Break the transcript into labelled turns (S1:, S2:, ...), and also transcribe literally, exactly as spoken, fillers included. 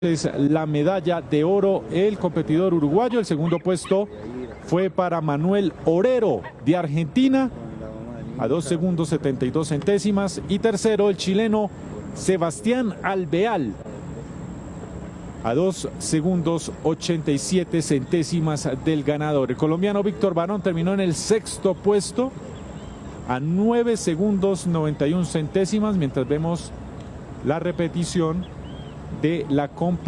S1: Es la medalla de oro el competidor uruguayo. El segundo puesto fue para Manuel Orero de Argentina a dos segundos setenta y dos centésimas, y tercero el chileno Sebastián Alvear a dos segundos ochenta y siete centésimas del ganador. El colombiano Víctor Barón terminó en el sexto puesto a nueve segundos noventa y una centésimas, mientras vemos la repetición de la competición.